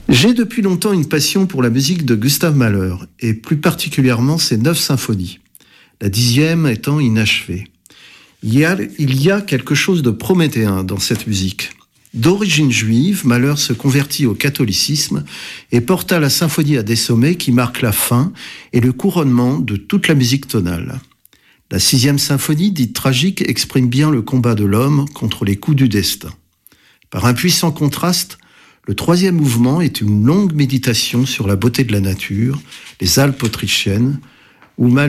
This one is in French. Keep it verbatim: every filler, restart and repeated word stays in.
J'ai depuis longtemps une passion pour la musique de Gustav Mahler, et plus particulièrement ses neuf symphonies, la dixième étant inachevée. Il y a, il y a quelque chose de prométhéen dans cette musique. D'origine juive, Mahler se convertit au catholicisme et porta la symphonie à des sommets qui marquent la fin et le couronnement de toute la musique tonale. La sixième symphonie, dite tragique, exprime bien le combat de l'homme contre les coups du destin. Par un puissant contraste, le troisième mouvement est une longue méditation sur la beauté de la nature, les Alpes autrichiennes, où Mahler